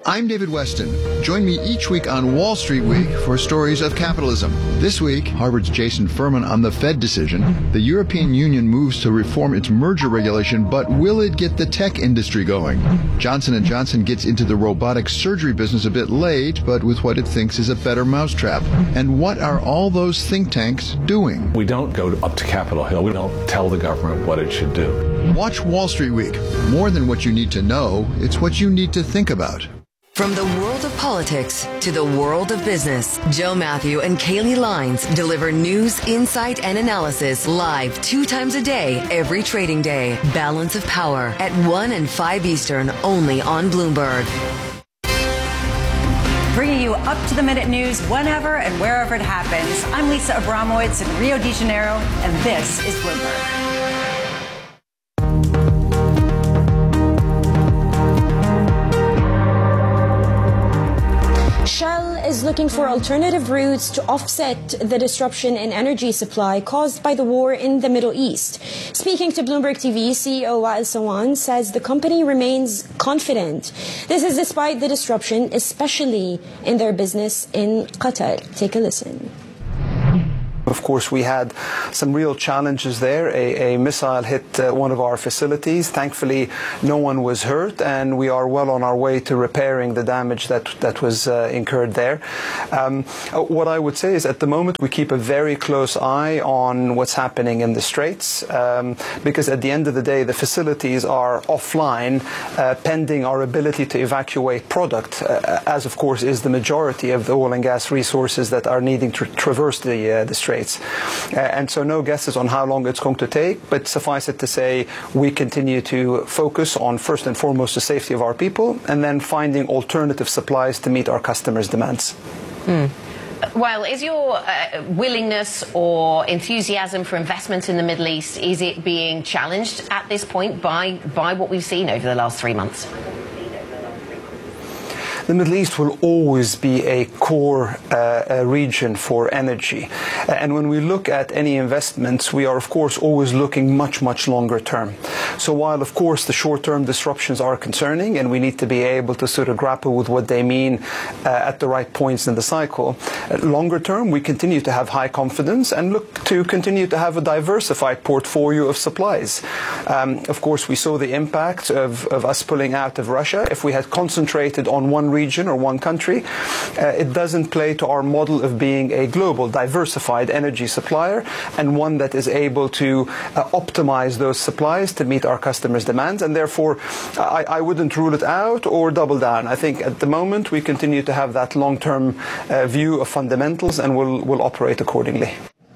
I'm David Weston. Join me each week on Wall Street Week for stories of capitalism. This week, Harvard's Jason Furman on the Fed decision. The European Union moves to reform its merger regulation, but will it get the tech industry going? Johnson & Johnson gets into the robotic surgery business a bit late, but with what it thinks is a better mousetrap. And what are all those think tanks doing? We don't go up to Capitol Hill. We don't tell the government what it should do. Watch Wall Street Week. More than what you need to know, it's what you need to think about. From the world of politics to the world of business, Joe Matthew and Kaylee Lines deliver news, insight, and analysis live 2 times a day, every trading day. Balance of Power at 1 and 5 Eastern, only on Bloomberg. Bringing you up-to-the-minute news whenever and wherever it happens. I'm Lisa Abramowitz in Rio de Janeiro, and this is Bloomberg. Shell is looking for alternative routes to offset the disruption in energy supply caused by the war in the Middle East. Speaking to Bloomberg TV, CEO Wael Sawan says the company remains confident. This is despite the disruption, especially in their business in Qatar. Take a listen. Of course, we had some real challenges there. A missile hit one of our facilities. Thankfully, no one was hurt, and we are well on our way to repairing the damage that was incurred there. What I would say is, at the moment, we keep a very close eye on what's happening in the Straits, because at the end of the day, the facilities are offline, pending our ability to evacuate product, as of course is the majority of the oil and gas resources that are needing to traverse the Straits. And so no guesses on how long it's going to take, but suffice it to say, we continue to focus on, first and foremost, the safety of our people, and then finding alternative supplies to meet our customers' demands. Well, is your willingness or enthusiasm for investment in the Middle East, is it being challenged at this point by what we've seen over the last 3 months? The Middle East will always be a core region for energy. And when we look at any investments, we are, of course, always looking much, much longer term. So while, of course, the short-term disruptions are concerning, and we need to be able to sort of grapple with what they mean at the right points in the cycle, longer term, we continue to have high confidence and look to continue to have a diversified portfolio of supplies. Of course, we saw the impact of us pulling out of Russia. If we had concentrated on one region or one country, it doesn't play to our model of being a global, diversified energy supplier, and one that is able to optimize those supplies to meet our customers' demands. And therefore, I wouldn't rule it out or double down. I think at the moment we continue to have that long-term view of fundamentals, and we'll operate accordingly.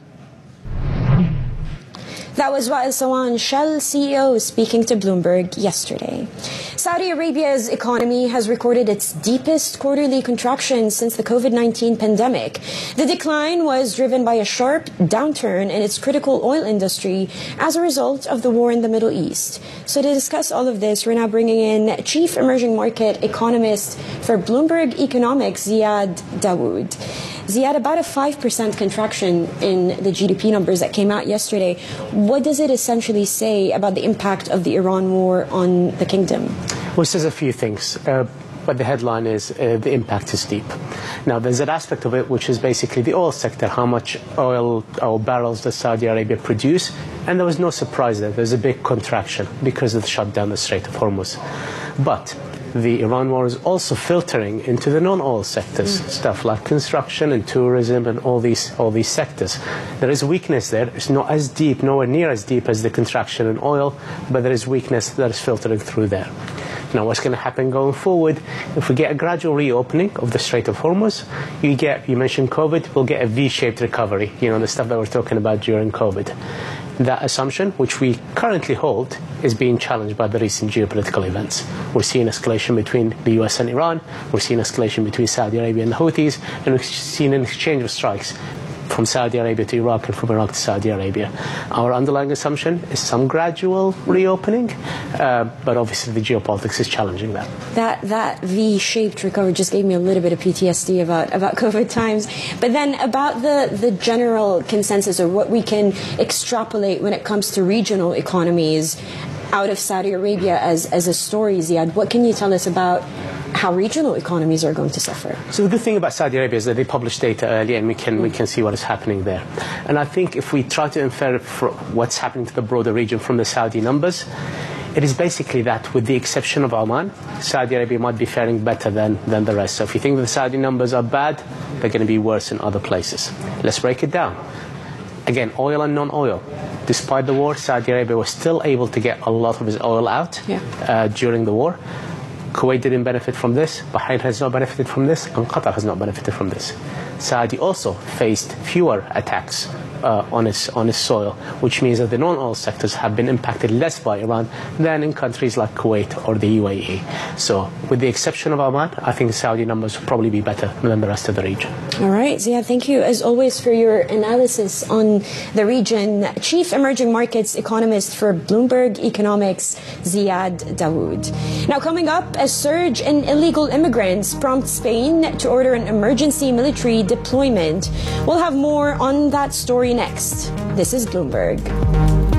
That was Wael Sawan, Shell CEO, speaking to Bloomberg yesterday. Saudi Arabia's economy has recorded its deepest quarterly contraction since the COVID-19 pandemic. The decline was driven by a sharp downturn in its critical oil industry as a result of the war in the Middle East. So to discuss all of this, we're now bringing in Chief Emerging Market Economist for Bloomberg Economics, Ziad Dawood. Ziad, about a 5% contraction in the GDP numbers that came out yesterday. What does it essentially say about the impact of the Iran war on the kingdom? Well, it says a few things. But the headline is the impact is deep. Now, there's an aspect of it which is basically the oil sector, how much oil or barrels does Saudi Arabia produce, and there was no surprise there. There's a big contraction because of the shutdown of the Strait of Hormuz. But the Iran war is also filtering into the non-oil sectors, stuff like construction and tourism and all these sectors. There is weakness there. It's not as deep, nowhere near as deep as the contraction in oil, but there is weakness that is filtering through there. Now, what's going to happen going forward? If we get a gradual reopening of the Strait of Hormuz, you mentioned COVID, we'll get a V-shaped recovery, the stuff that we're talking about during COVID. That assumption, which we currently hold, is being challenged by the recent geopolitical events. We're seeing escalation between the US and Iran, we're seeing escalation between Saudi Arabia and the Houthis, and we've seen an exchange of strikes from Saudi Arabia to Iraq and from Iraq to Saudi Arabia. Our underlying assumption is some gradual reopening, but obviously the geopolitics is challenging that. That V-shaped recovery just gave me a little bit of PTSD about COVID times. But then about the general consensus, or what we can extrapolate when it comes to regional economies out of Saudi Arabia as a story, Ziad, what can you tell us about how regional economies are going to suffer. So the good thing about Saudi Arabia is that they publish data early, and we can see what is happening there. And I think if we try to infer what's happening to the broader region from the Saudi numbers, it is basically that, with the exception of Oman, Saudi Arabia might be faring better than the rest. So if you think the Saudi numbers are bad, they're going to be worse in other places. Let's break it down. Again, oil and non-oil. Despite the war, Saudi Arabia was still able to get a lot of its oil out during the war. Kuwait didn't benefit from this, Bahrain has not benefited from this, and Qatar has not benefited from this. Saudi also faced fewer attacks on its soil, which means that the non-oil sectors have been impacted less by Iran than in countries like Kuwait or the UAE. So, with the exception of Oman, I think Saudi numbers will probably be better than the rest of the region. All right, Ziad, thank you as always for your analysis on the region. Chief Emerging Markets Economist for Bloomberg Economics, Ziad Dawood. Now, coming up, a surge in illegal immigrants prompts Spain to order an emergency military deployment. We'll have more on that story next. This is Bloomberg.